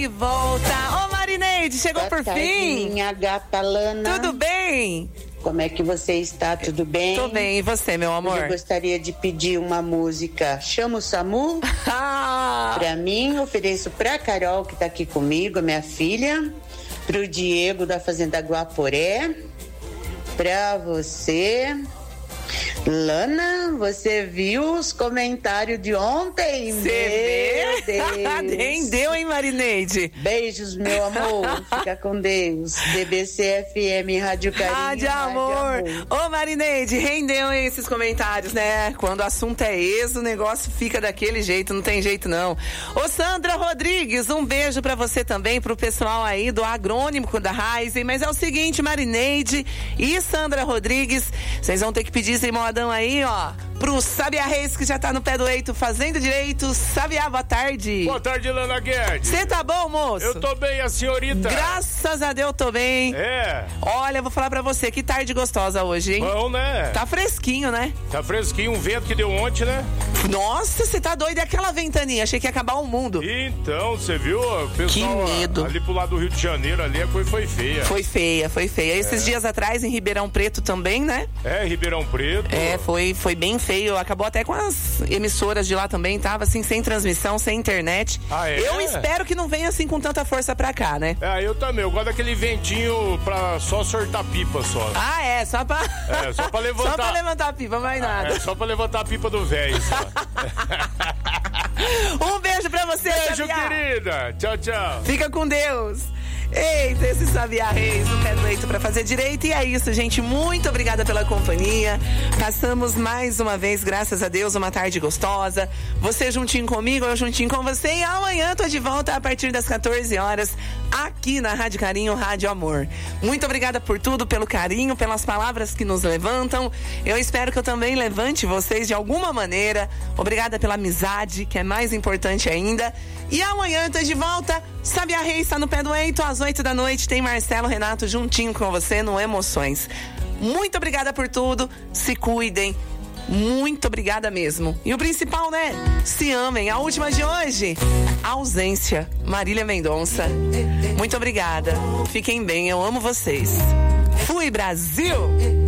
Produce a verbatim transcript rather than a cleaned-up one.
de volta. Ô, Marineide, chegou Boa por tarde, fim. Minha gata Lana. Tudo bem? Como é que você está? Tudo bem? Tô bem, e você, meu amor? Eu gostaria de pedir uma música. Chama o SAMU. Ah. Pra mim, ofereço pra Carol, que tá aqui comigo, minha filha. Pro Diego, da Fazenda Guaporé. Pra você... Lana, você viu os comentários de ontem? Você vê? Meu Deus. Rendeu, hein, Marineide? Beijos, meu amor. Fica com Deus. D B C F M, Rádio Carinho. Rádio Amor. Ô, Marineide, rendeu, hein, esses comentários, né? Quando o assunto é esse, o negócio fica daquele jeito, não tem jeito, não. Ô, Sandra Rodrigues, um beijo pra você também, pro pessoal aí do Agrônimo da Raizen. Mas é o seguinte, Marineide e Sandra Rodrigues, vocês vão ter que pedir esse modão aí, ó, pro Sabiá Reis, que já tá no pé do eito, fazendo direito. Sabiá, boa tarde. Boa tarde, Lana Guedes. Você tá bom, moço? Eu tô bem, a senhorita? Graças a Deus, tô bem. É. Olha, eu vou falar pra você, que tarde gostosa hoje, hein? Bom, né? Tá fresquinho, né? Tá fresquinho, um vento que deu ontem, né? Nossa, você tá doido, é aquela ventaninha, achei que ia acabar o mundo. Então, você viu? O pessoal, que medo. Ali pro lado do Rio de Janeiro, ali a coisa foi feia. Foi feia, foi feia. Esses é. dias atrás, em Ribeirão Preto também, né? É, Ribeirão Preto. É, foi, foi bem feio, acabou até com as emissoras de lá também, tava assim, sem transmissão, sem internet. Ah, é? Eu espero que não venha assim com tanta força pra cá, né? É, eu também, eu gosto daquele ventinho pra só sortar pipa só. Ah, é, só pra... É, só pra levantar... Só pra levantar a pipa, mais nada. É, só pra levantar a pipa do velho só. Um beijo pra você, Beijo, Sabiá. querida. Tchau, tchau. Fica com Deus. Eita, esse Sabiá Reis no pé do leito pra fazer direito. E é isso, gente. Muito obrigada pela companhia. Passamos mais uma vez, graças a Deus, uma tarde gostosa. Você juntinho comigo, eu juntinho com você. E amanhã tô de volta a partir das quatorze horas aqui na Rádio Carinho, Rádio Amor. Muito obrigada por tudo, pelo carinho, pelas palavras que nos levantam. Eu espero que eu também levante vocês de alguma maneira. Obrigada pela amizade, que é mais importante ainda. E amanhã eu tô de volta. Sabiá Reis está no pé do eito, às oito da noite. Tem Marcelo Renato juntinho com você no Emoções. Muito obrigada por tudo. Se cuidem. Muito obrigada mesmo. E o principal, né? Se amem. A última de hoje, a ausência. Marília Mendonça. Muito obrigada. Fiquem bem. Eu amo vocês. Fui, Brasil!